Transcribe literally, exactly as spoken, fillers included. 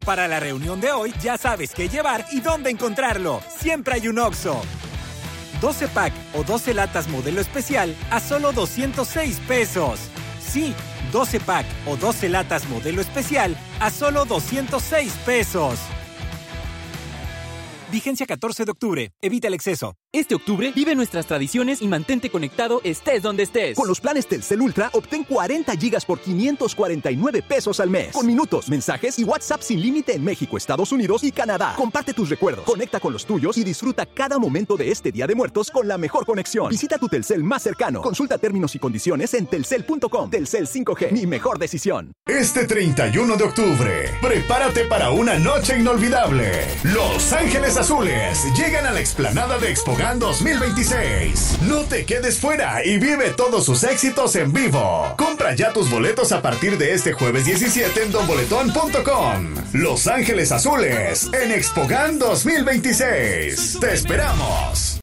Para la reunión de hoy, ya sabes qué llevar y dónde encontrarlo. Siempre hay un Oxxo. doce pack o doce latas modelo especial a solo doscientos seis pesos. Sí, doce pack o doce latas modelo especial a solo doscientos seis pesos. Vigencia catorce de octubre. Evita el exceso. Este octubre vive nuestras tradiciones y mantente conectado estés donde estés. Con los planes Telcel Ultra, obtén cuarenta gigas por quinientos cuarenta y nueve pesos al mes. Con minutos, mensajes y WhatsApp sin límite en México, Estados Unidos y Canadá. Comparte tus recuerdos, conecta con los tuyos y disfruta cada momento de este Día de Muertos con la mejor conexión. Visita tu Telcel más cercano. Consulta términos y condiciones en telcel punto com. Telcel cinco G, mi mejor decisión. Este treinta y uno de octubre, prepárate para una noche inolvidable. Los Ángeles Azules llegan a la explanada de Expogan dos mil veintiséis. No te quedes fuera y vive todos sus éxitos en vivo. Compra ya tus boletos a partir de este jueves diecisiete en don boletón punto com. Los Ángeles Azules en Expogan dos mil veintiséis. ¡Te esperamos!